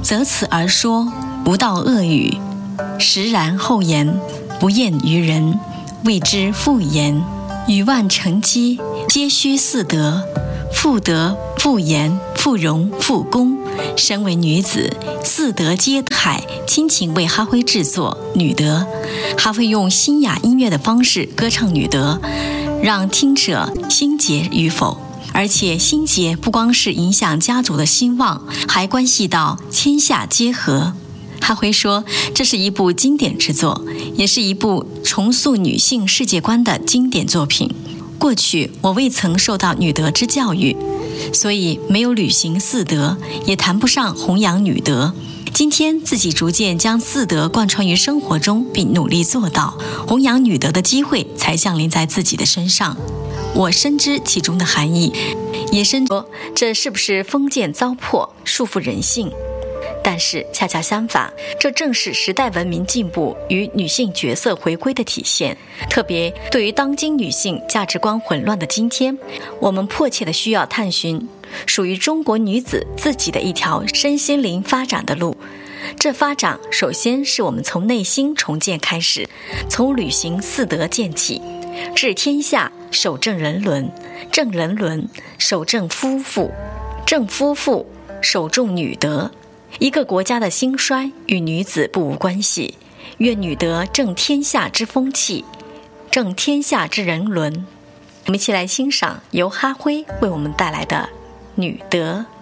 择此而说，不道恶语，实然后言，不厌于人，谓之妇言。语万成机，皆须四德：妇德、妇言、妇容、妇功。身为女子，四德皆海。亲情为哈辉制作女德，哈辉用新雅音乐的方式歌唱女德，让听者心结与否。而且心结不光是影响家族的兴旺，还关系到天下皆和。哈辉说，这是一部经典之作，也是一部重塑女性世界观的经典作品。过去我未曾受到女德之教育，所以没有履行四德，也谈不上弘扬女德。今天自己逐渐将四德贯穿于生活中，并努力做到，弘扬女德的机会才降临在自己的身上。我深知其中的含义，也深知这是不是封建糟粕，束缚人性。但是恰恰相反，这正是时代文明进步与女性角色回归的体现。特别对于当今女性价值观混乱的今天，我们迫切地需要探寻属于中国女子自己的一条身心灵发展的路。这发展首先是我们从内心重建开始，从履行四德建起。治天下，守正人伦；正人伦，守正夫妇；正夫妇，守重女德。一个国家的兴衰与女子不无关系，愿女德正天下之风气，正天下之人伦。我们一起来欣赏由哈辉为我们带来的女德。